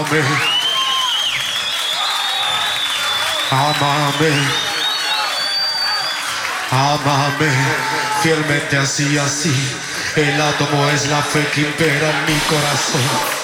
Amame, amame, amame, fielmente así, así. El átomo es la fe que impera en mi corazón.